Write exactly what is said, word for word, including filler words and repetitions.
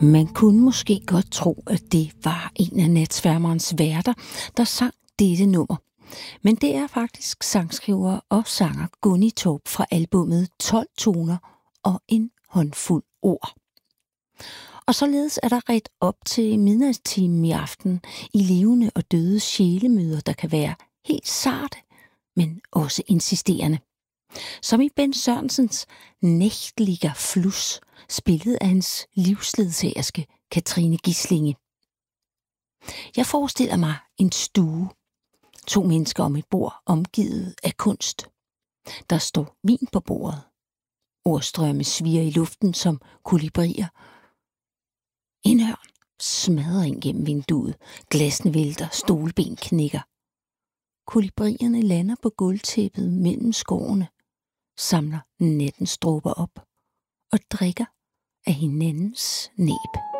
Man kunne måske godt tro, at det var en af Natsværmerens værter, der sang dette nummer. Men det er faktisk sangskriver og sanger Gunni Torp fra albummet tolv toner og en håndfuld ord. Og således er der ret op til midnatstimen i aften i levende og døde sjælemøder, der kan være helt sarte, men også insisterende. Som i Ben Sørensens Nächtlicher Fluss, spillet af hans livsledsagerske Katrine Gislinge. Jeg forestiller mig en stue. To mennesker om et bord, omgivet af kunst. Der står vin på bordet. Ordstrømme sviger i luften som kolibrier. En ørn smadrer ind gennem vinduet. Glassene vælter, stolben knækker. Kolibrierne lander på gulvtæppet mellem skårene, samler nattens dråber op og drikker af hinandens næb.